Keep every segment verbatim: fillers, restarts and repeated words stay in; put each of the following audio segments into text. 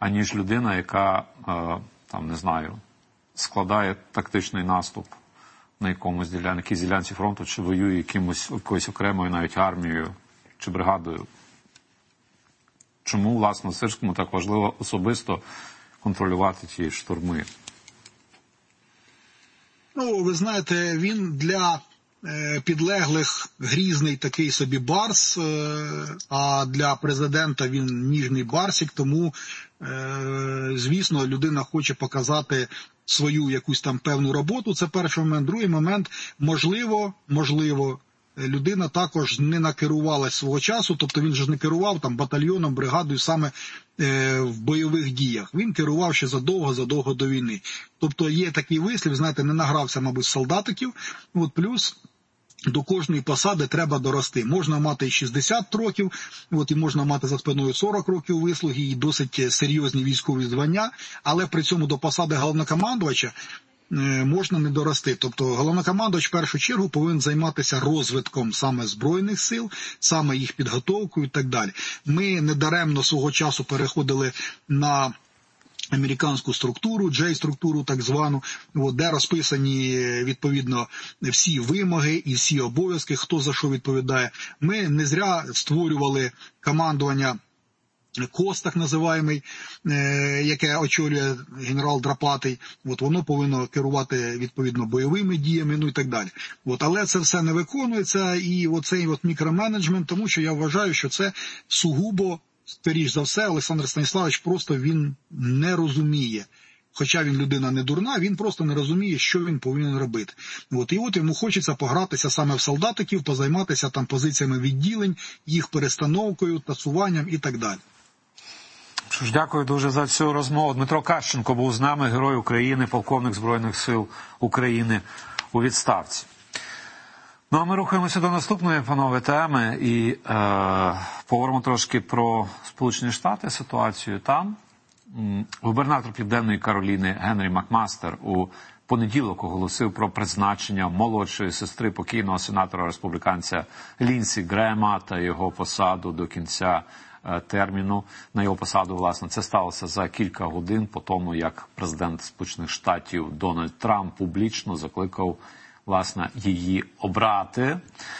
аніж людина, яка, там, не знаю, складає тактичний наступ на якомусь ділянці, якійсь ділянці фронту, чи воює якимось, якоюсь окремою навіть армією чи бригадою. Чому, власне, Сирському так важливо особисто контролювати ті штурми? Ну, ви знаєте, він для е, підлеглих грізний такий собі барс, е, а для президента він ніжний барсик, тому, е, звісно, людина хоче показати свою якусь там певну роботу, це перший момент. Другий момент, можливо, можливо, людина також не накерувалась свого часу, тобто він же не керував там батальйоном, бригадою саме е, в бойових діях. Він керував ще задовго-задовго до війни. Тобто є такий вислів, знаєте, не награвся, мабуть, солдатиків, от плюс до кожної посади треба дорости. Можна мати і шістдесят років, от, і можна мати за спиною сорок років вислуги, і досить серйозні військові звання, але при цьому до посади головнокомандувача можна не дорости. Тобто головнокомандувач в першу чергу повинен займатися розвитком саме Збройних сил, саме їх підготовкою і так далі. Ми недаремно свого часу переходили на американську структуру, джей-структуру так звану, де розписані відповідно всі вимоги і всі обов'язки, хто за що відповідає. Ми не зря створювали командування КОС, так називаємий, яке очолює генерал Драпатий, от воно повинно керувати відповідно бойовими діями, ну і так далі. От, але це все не виконується, і оцей от мікроменеджмент, тому що я вважаю, що це сугубо, скоріш за все, Олександр Станіславович просто він не розуміє. Хоча він людина не дурна, він просто не розуміє, що він повинен робити. От, і от йому хочеться погратися саме в солдатиків, позайматися там позиціями відділень, їх перестановкою, тасуванням і так далі. Що ж, дякую дуже за цю розмову. Дмитро Кащенко був з нами, Герой України, полковник Збройних сил України у відставці. Ну, а ми рухаємося до наступної, панове, теми і е, поговоримо трошки про Сполучені Штати, ситуацію там. Губернатор Південної Кароліни Генрі Макмастер у понеділок оголосив про призначення молодшої сестри покійного сенатора-республіканця Лінсі Грема та його посаду до кінця терміну на його посаду, власне. Це сталося за кілька годин по тому, як президент Сполучених Штатів Дональд Трамп публічно закликав, власне, її обрати.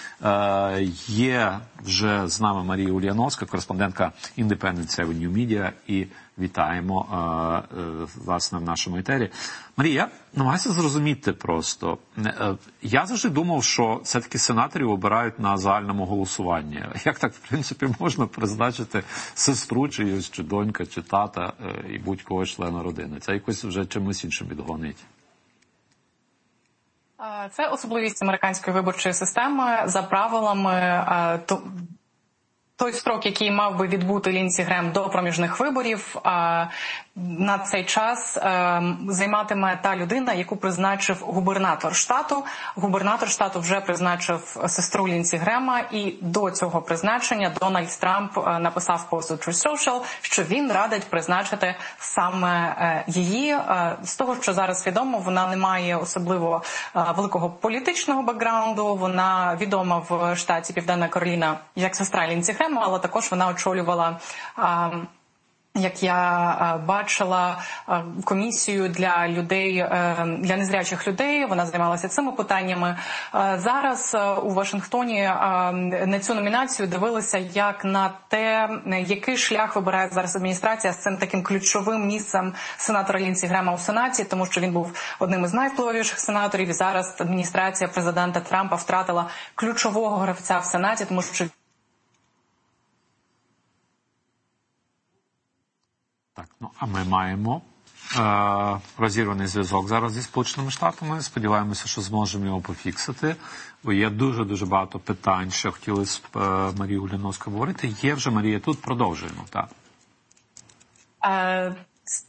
Е, є вже з нами Марія Ульяновська, кореспондентка Independent Avenue Media, і вітаємо, е, е, власне, в нашому етері. Марія, я намагаюся зрозуміти просто. Е, я завжди думав, що все-таки сенаторів обирають на загальному голосуванні. Як так, в принципі, можна призначити сестру чиюсь, чи донька, чи тата, е, і будь-кого члена родини? Це якось вже чимось іншим відгонить. Це особливість американської виборчої системи. За правилами, той строк, який мав би відбути Лінсі Грем до проміжних виборів, на цей час займатиме та людина, яку призначив губернатор штату. Губернатор штату вже призначив сестру Лінсі Грема, і до цього призначення Дональд Трамп написав пост у Truth Social, що він радить призначити саме її. З того, що зараз відомо, вона не має особливо великого політичного бекграунду, вона відома в штаті Південна Кароліна як сестра Лінсі Грема, але також вона очолювала, як я бачила, комісію для людей, для незрячих людей. Вона займалася цими питаннями. Зараз у Вашингтоні на цю номінацію дивилися як на те, який шлях вибирає зараз адміністрація з цим таким ключовим місцем сенатора Лінсі Грема у Сенаті, тому що він був одним із найвпливовіших сенаторів, і зараз адміністрація президента Трампа втратила ключового гравця в Сенаті, тому що Так, ну, а ми маємо е, розірваний зв'язок зараз зі Сполученими Штатами. Сподіваємося, що зможемо його пофіксити, бо є дуже-дуже багато питань, що хотіли з е, Марією Ульяновською говорити. Є вже, Марія, тут продовжуємо, так? Е,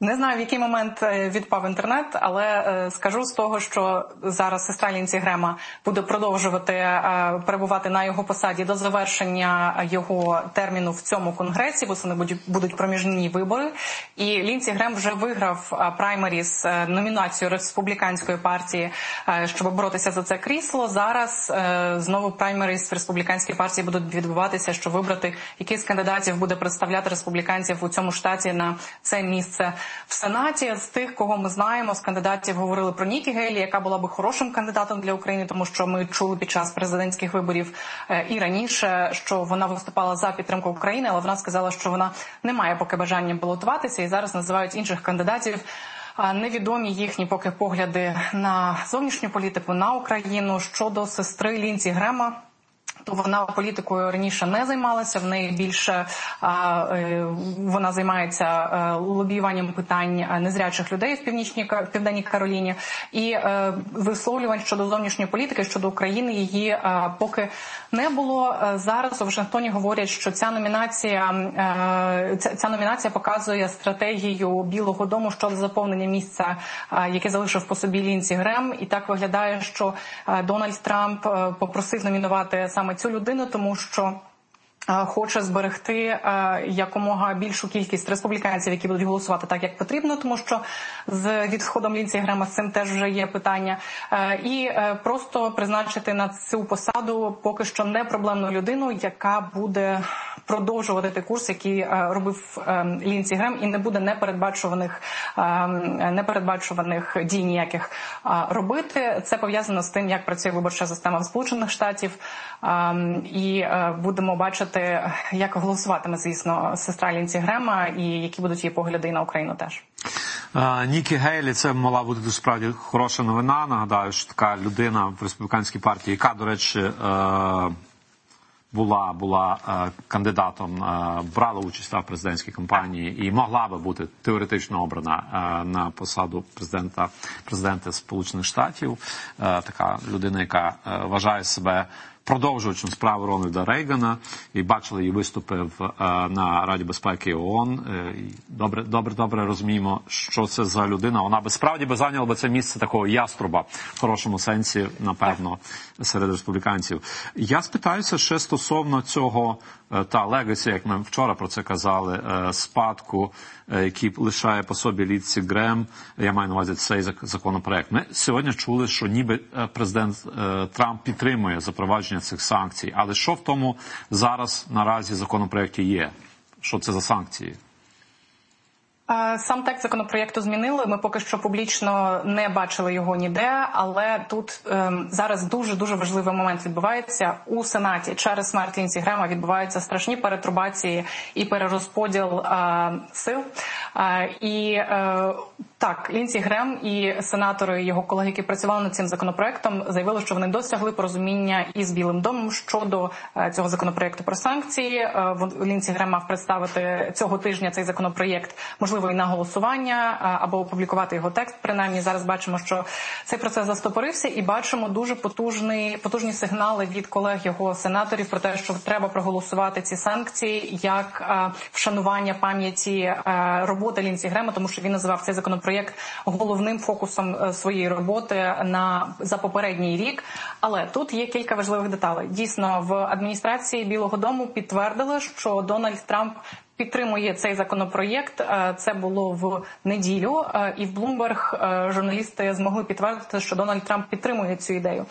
Не знаю, в який момент відпав інтернет, але скажу з того, що зараз сестра Лінсі Грема буде продовжувати перебувати на його посаді до завершення його терміну в цьому конгресі, бо вони будуть проміжні вибори. І Лінсі Грем вже виграв праймеріс, номінацію республіканської партії, щоб боротися за це крісло. Зараз знову праймеріс в республіканській партії будуть відбуватися, щоб вибрати, який з кандидатів буде представляти республіканців у цьому штаті на це місце в Сенаті. З тих, кого ми знаємо, з кандидатів говорили про Нікі Гейлі, яка була би хорошим кандидатом для України, тому що ми чули під час президентських виборів і раніше, що вона виступала за підтримку України, але вона сказала, що вона не має поки бажання балотуватися, і зараз називають інших кандидатів. Невідомі їхні поки погляди на зовнішню політику, на Україну. Щодо сестри Лінсі Грема, то вона політикою раніше не займалася, в неї більше а, вона займається лобіюванням питань незрячих людей в північній в Південній Кароліні, і а, висловлювань щодо зовнішньої політики, щодо України її а, поки не було. Зараз у Вашингтоні говорять, що ця номінація а, ця, ця номінація показує стратегію Білого дому щодо заповнення місця, а, яке залишив по собі Лінсі Грем, і так виглядає, що а, Дональд Трамп а, попросив номінувати саме цю людину, тому що хоче зберегти якомога більшу кількість республіканців, які будуть голосувати так, як потрібно, тому що з відходом Лінсі Грема з цим теж вже є питання. І просто призначити на цю посаду поки що не проблемну людину, яка буде продовжувати той курс, який робив Лінсі Грем, і не буде непередбачуваних, непередбачуваних дій ніяких робити. Це пов'язано з тим, як працює виборча система в Сполучених Штатів, і будемо бачити, як голосуватиме, звісно, сестра Лінсі Грема і які будуть її погляди на Україну теж. Нікі Гейлі, це мала бути дуже справді хороша новина. Нагадаю, що така людина в республіканській партії, яка, до речі, була, була кандидатом, брала участь в президентській кампанії і могла би бути теоретично обрана на посаду президента, президента Сполучених Штатів. Така людина, яка вважає себе продовжуючим справу Рональда Рейгана, і бачили її виступи в, на Раді безпеки ООН. Добре, добре, добре розуміємо, що це за людина. Вона би справді би зайняла би це місце такого яструба, в хорошому сенсі, напевно, серед республіканців. Я спитаюся ще стосовно цього, та легасі, як ми вчора про це казали, спадку, який лишає по собі Лінсі Грем, я маю на увазі цей законопроект. Ми сьогодні чули, що ніби президент Трамп підтримує запровадження цих санкцій. Але що в тому зараз наразі законопроекті є? Що це за санкції? Сам текст законопроєкту змінили, ми поки що публічно не бачили його ніде, але тут ем, зараз дуже-дуже важливий момент відбувається. У Сенаті через смерть Лінсі Грема відбуваються страшні перетрубації і перерозподіл е, сил. Е, і е, так, Лінсі Грем і сенатори, його колеги, які працювали над цим законопроектом, заявили, що вони досягли порозуміння із Білим домом щодо е, цього законопроекту про санкції. Е, Лінсі Грем мав представити цього тижня цей законопроєкт, можливо, і на голосування, або опублікувати його текст. Принаймні, зараз бачимо, що цей процес застопорився, і бачимо дуже потужний, потужні сигнали від колег його сенаторів про те, що треба проголосувати ці санкції як вшанування пам'яті роботи Лінсі Грема, тому що він називав цей законопроєкт головним фокусом своєї роботи на, за попередній рік. Але тут є кілька важливих деталей. Дійсно, в адміністрації Білого дому підтвердили, що Дональд Трамп підтримує цей законопроєкт. Це було в неділю, і в Bloomberg журналісти змогли підтвердити, що Дональд Трамп підтримує цю ідею.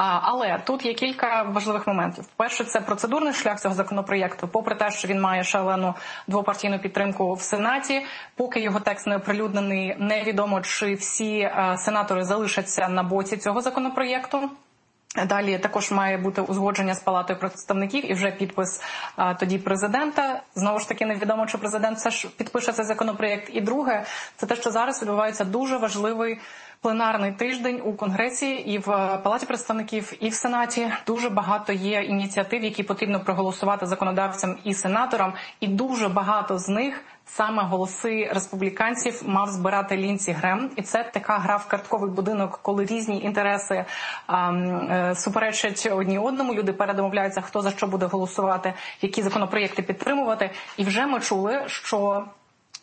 Але тут є кілька важливих моментів. Перше, це процедурний шлях цього законопроєкту. Попри те, що він має шалену двопартійну підтримку в Сенаті, поки його текст не оприлюднений, невідомо, чи всі сенатори залишаться на боці цього законопроєкту. Далі також має бути узгодження з Палатою представників і вже підпис а, тоді президента. Знову ж таки, невідомо, чи президент все ж підпише цей законопроєкт. І друге, це те, що зараз відбувається дуже важливий пленарний тиждень у Конгресі і в Палаті представників, і в Сенаті. Дуже багато є ініціатив, які потрібно проголосувати законодавцям і сенаторам, і дуже багато з них саме голоси республіканців мав збирати Лінсі Грем. І це така гра в картковий будинок, коли різні інтереси а, е, суперечать одні одному. Люди передомовляються, хто за що буде голосувати, які законопроєкти підтримувати. І вже ми чули, що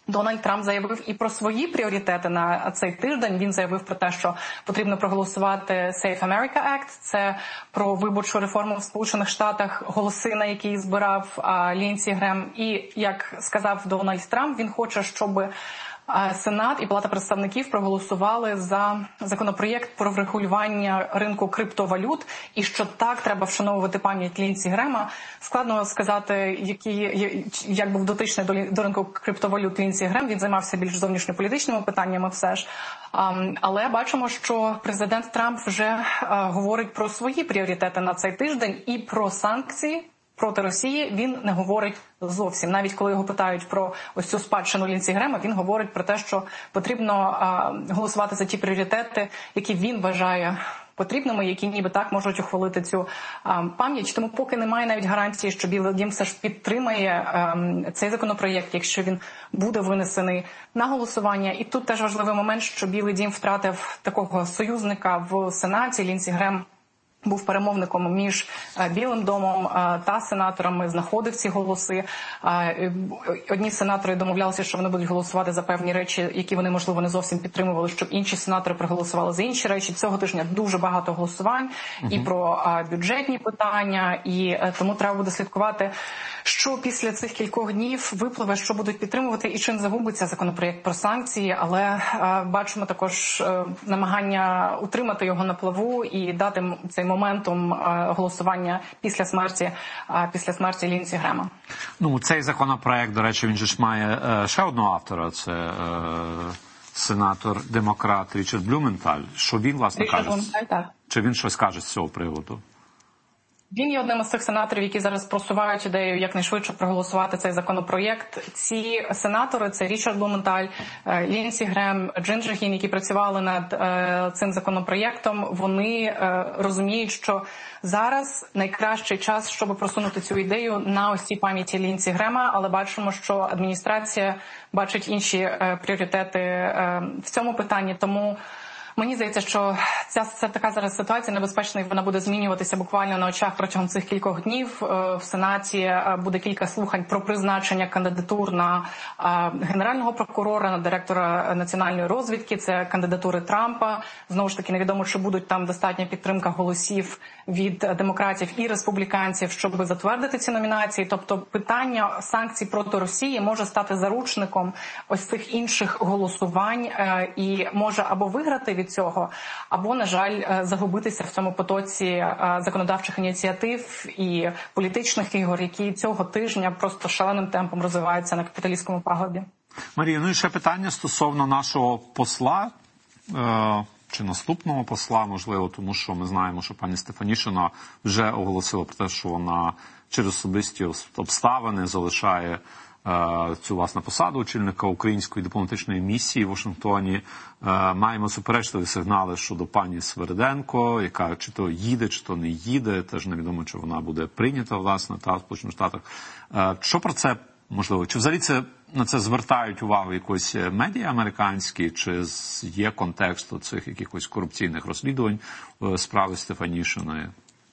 Дональд Трамп заявив і про свої пріоритети на цей тиждень. Він заявив про те, що потрібно проголосувати Safe America Act. Це про виборчу реформу в Сполучених Штатах, голоси, на які збирав Лінсі Грем. І, як сказав Дональд Трамп, він хоче, щоб Сенат і Палата представників проголосували за законопроєкт про врегулювання ринку криптовалют, і що так треба вшановувати пам'ять Лінсі Грема. Складно сказати, який, як був дотичний до ринку криптовалют Лінсі Грем. Він займався більш зовнішньополітичними питаннями все ж. Але бачимо, що президент Трамп вже говорить про свої пріоритети на цей тиждень і про санкції проти Росії він не говорить зовсім. Навіть коли його питають про ось цю спадщину Лінсі Грема, він говорить про те, що потрібно а, голосувати за ті пріоритети, які він вважає потрібними, які ніби так можуть ухвалити цю а, пам'ять. Тому поки немає навіть гарантії, що Білий Дім все ж підтримає а, цей законопроєкт, якщо він буде винесений на голосування. І тут теж важливий момент, що Білий Дім втратив такого союзника в Сенаті. Лінсі Грем був перемовником між Білим домом та сенаторами, знаходив ці голоси. Одні сенатори домовлялися, що вони будуть голосувати за певні речі, які вони, можливо, не зовсім підтримували, щоб інші сенатори проголосували за інші речі. Цього тижня дуже багато голосувань uh-huh. і про бюджетні питання, і тому треба буде слідкувати, що після цих кількох днів випливе, що будуть підтримувати і чим загубиться законопроєкт про санкції, але бачимо також намагання утримати його на плаву і дати цей моментум голосування після смерті, після смерті Лінсі Грема. Ну, цей законопроект, до речі, він же ж має ще одного автора, це е, сенатор-демократ Річард Блюменталь. Що він, власне, Річард каже? Блюменталь, так. Чи він щось каже з цього приводу? Він є одним із тих сенаторів, які зараз просувають ідею якнайшвидше проголосувати цей законопроєкт. Ці сенатори – це Річард Блюменталь, Лінсі Грем, Джинджер Гін, які працювали над е, цим законопроєктом. Вони е, розуміють, що зараз найкращий час, щоб просунути цю ідею на ось цій пам'яті Лінсі Грема, але бачимо, що адміністрація бачить інші е, пріоритети е, в цьому питанні, тому мені здається, що ця, ця така зараз ситуація небезпечна, і вона буде змінюватися буквально на очах протягом цих кількох днів. В Сенаті буде кілька слухань про призначення кандидатур на генерального прокурора, на директора національної розвідки. Це кандидатури Трампа. Знову ж таки, невідомо, чи будуть там достатня підтримка голосів від демократів і республіканців, щоб затвердити ці номінації. Тобто питання санкцій проти Росії може стати заручником ось цих інших голосувань і може або виграти від цього, або, на жаль, загубитися в цьому потоці законодавчих ініціатив і політичних ігор, які цього тижня просто шаленим темпом розвиваються на капіталістському пагорбі. Марія, ну і ще питання стосовно нашого посла, е- чи наступного посла, можливо, тому що ми знаємо, що пані Стефанішина вже оголосила про те, що вона через особисті обставини залишає цю, власне, посаду очільника української дипломатичної місії в Вашингтоні. Маємо суперечливі сигнали щодо пані Свериденко, яка чи то їде, чи то не їде. Теж невідомо, чи вона буде прийнята, власне, та в Сполучених Штатах. Що про це можливо? Чи взагалі це, на це звертають увагу якось медіа американські, чи є контекст цих якихось корупційних розслідувань справи Стефанішиної?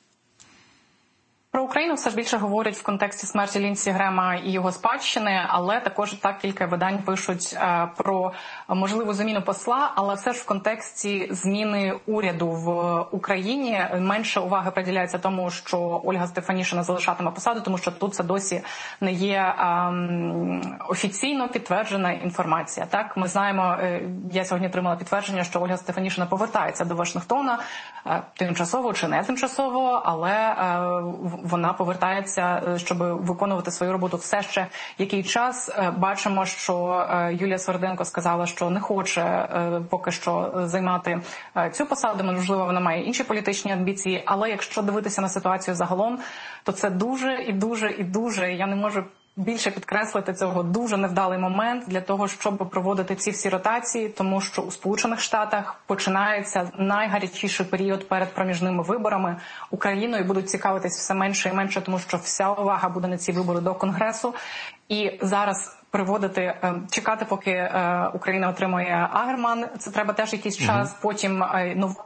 Про Україну все ж більше говорять в контексті смерті Лінсі Грема і його спадщини, але також так кілька видань пишуть е, про можливу заміну посла, але все ж в контексті зміни уряду в Україні менше уваги приділяється тому, що Ольга Стефанішина залишатиме посаду, тому що тут це досі не є е, офіційно підтверджена інформація. Так, ми знаємо, е, я сьогодні отримала підтвердження, що Ольга Стефанішина повертається до Вашингтона е, тимчасово чи не тимчасово, але е, вона повертається, щоб виконувати свою роботу все ще який час. Бачимо, що Юлія Свериденко сказала, що не хоче поки що займати цю посаду. Можливо, вона має інші політичні амбіції, але якщо дивитися на ситуацію загалом, то це дуже і дуже і дуже, я не можу більше підкреслити цього, дуже невдалий момент для того, щоб проводити ці всі ротації, тому що у Сполучених Штатах починається найгарячіший період перед проміжними виборами. Україною будуть цікавитись все менше і менше, тому що вся увага буде на ці вибори до Конгресу. І зараз приводити, чекати, поки Україна отримає Агерман, це треба теж якийсь час, потім нову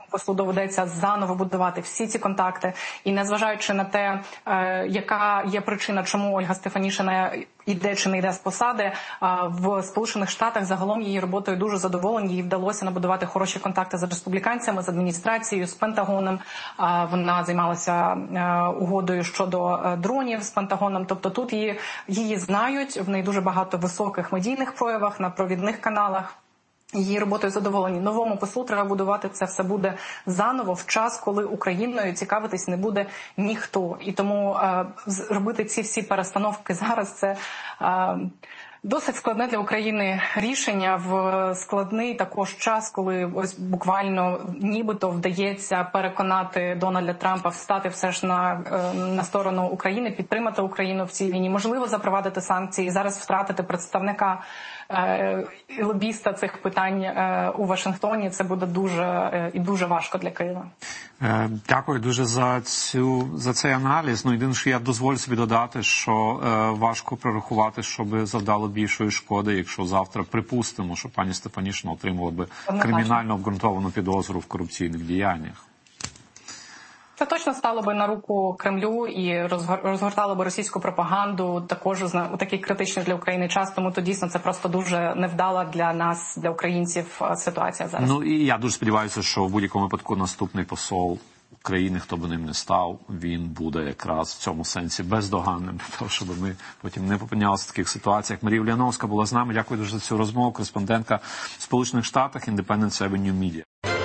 послу доведеться заново будувати всі ці контакти. І незважаючи на те, яка є причина, чому Ольга Стефанішина іде чи не йде з посади, в Сполучених Штатах загалом її роботою дуже задоволені. Їй вдалося набудувати хороші контакти з республіканцями, з адміністрацією, з Пентагоном. Вона займалася угодою щодо дронів з Пентагоном. Тобто тут її, її знають, в неї дуже багато високих медійних проявах, на провідних каналах. Її роботою задоволені. Новому послу треба будувати це все буде заново в час, коли Україною цікавитись не буде ніхто. І тому е, робити ці всі перестановки зараз – це е, досить складне для України рішення в складний також час, коли ось буквально нібито вдається переконати Дональда Трампа встати все ж на, на сторону України, підтримати Україну в цій війні, можливо запровадити санкції і зараз втратити представника і лобіста цих питань у Вашингтоні. Це буде дуже і дуже важко для Києва. Дякую дуже за цю за цей аналіз. Ну, єдине, що я дозволю собі додати, що е, важко прорахувати, щоб завдало більшої шкоди, якщо завтра припустимо, що пані Стефанішина отримала би кримінально обґрунтовану підозру в корупційних діяннях. Це точно стало би на руку Кремлю і розгортало би російську пропаганду також у такий критичний для України час, тому то дійсно це просто дуже невдала для нас, для українців ситуація зараз. Ну і я дуже сподіваюся, що в будь-якому випадку наступний посол України, хто б ним не став, він буде якраз в цьому сенсі бездоганним, для того, щоб ми потім не опинялися в таких ситуаціях. Марія Ульяновська була з нами. Дякую дуже за цю розмову. Кореспондентка в Сполучених Штатах, Independent Avenue Media.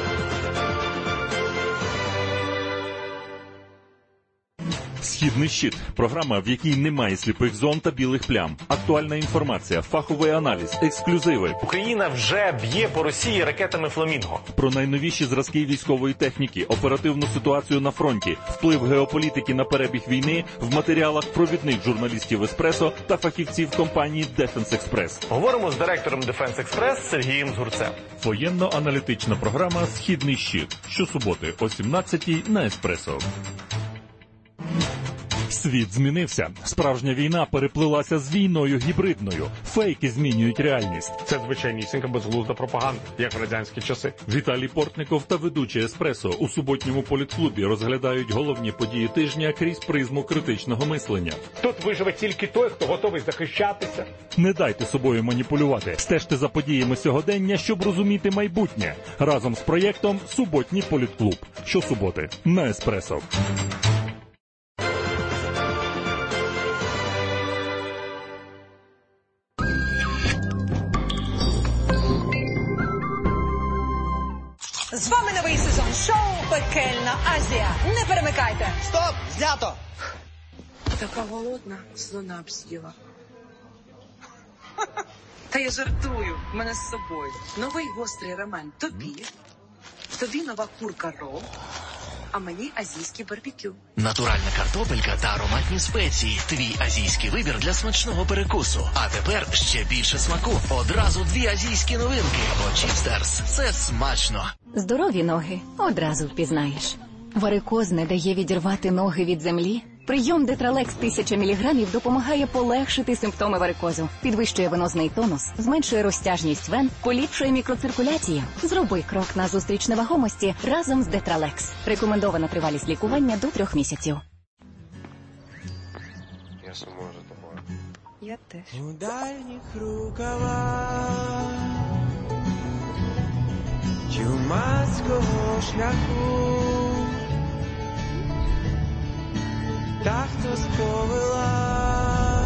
«Східний щит» – програма, в якій немає сліпих зон та білих плям. Актуальна інформація, фаховий аналіз, ексклюзиви. Україна вже б'є по Росії ракетами «Фламінго». Про найновіші зразки військової техніки, оперативну ситуацію на фронті, вплив геополітики на перебіг війни в матеріалах провідних журналістів «Еспресо» та фахівців компанії «Дефенс Експрес». Говоримо з директором «Дефенс Експрес» Сергієм Згурцем. Воєнно-аналітична програма «Східний щит» щосуботи о сімнадцятій на «Еспресо». Світ змінився. Справжня війна переплилася з війною гібридною. Фейки змінюють реальність. Це звичайнісінька безглузда пропаганда, як в радянські часи. Віталій Портников та ведучий «Еспресо» у суботньому політклубі розглядають головні події тижня крізь призму критичного мислення. Тут виживе тільки той, хто готовий захищатися. Не дайте собою маніпулювати. Стежте за подіями сьогодення, щоб розуміти майбутнє. Разом з проєктом «Суботній політклуб». Щосуботи на «Еспресо». З вами новий сезон шоу «Пекельна Азія». Не перемикайте! Стоп! Знято! Така голодна, слона б з'їла. Та я жартую, в мене з собою новий гострий рамен тобі, тобі нова курка рол, а мені азійський барбекю. Натуральна картопелька та ароматні спеції. Твій азійський вибір для смачного перекусу. А тепер ще більше смаку. Одразу дві азійські новинки. Очістерс. Це смачно. Здорові ноги одразу впізнаєш. Варикоз не дає відірвати ноги від землі? Прийом Детралекс тисяча міліграмів допомагає полегшити симптоми варикозу. Підвищує венозний тонус, зменшує розтяжність вен, поліпшує мікроциркуляцію. Зроби крок назустріч невагомості разом з Детралекс. Рекомендована тривалість лікування до трьох місяців. Я сама вже такое. Я теж. У дальніх рукавах чумацького шляху та хто сповела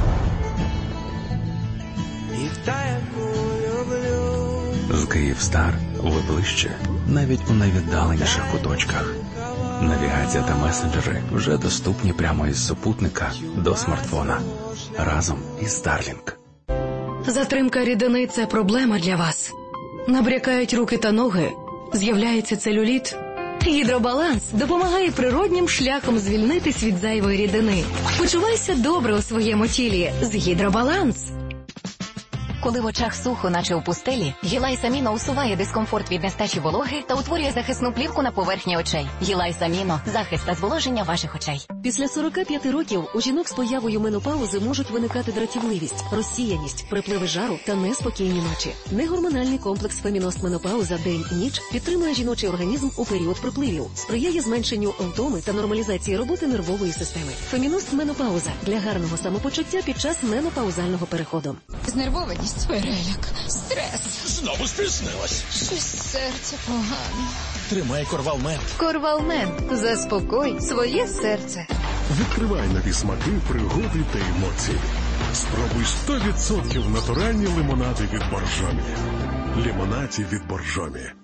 і та, яку люблю. З Київстар ви ближче, навіть у найвіддаленіших куточках. Навігація та месенджери вже доступні прямо із супутника до смартфона. Разом із Starlink. Затримка рідини – це проблема для вас. Набрякають руки та ноги, з'являється целюліт. Гідробаланс допомагає природнім шляхом звільнитись від зайвої рідини. Почувайся добре у своєму тілі з Гідробаланс. Коли в очах сухо, наче у пустелі, Гілайс Аміно усуває дискомфорт від нестачі вологи та утворює захисну плівку на поверхні очей. Гілайс Аміно – захист та зволоження ваших очей. Після сорока п'яти років у жінок з появою менопаузи можуть виникати дратівливість, розсіяність, припливи жару та неспокійні ночі. Негормональний комплекс Феміност Менопауза день-ніч підтримує жіночий організм у період припливів, сприяє зменшенню втоми та нормалізації роботи нервової системи. Феміност Менопауза для гарного самопочуття під час менопаузального переходу. Знервованість, переляк, стрес. Знову спізнилась. Щось серце погано. Тримай Корвалмент. Корвалмент. Заспокой своє серце. Відкривай нові смаки, пригоди та емоції. Спробуй сто відсотків натуральні лимонади від Боржомі. Лимонаді від Боржомі.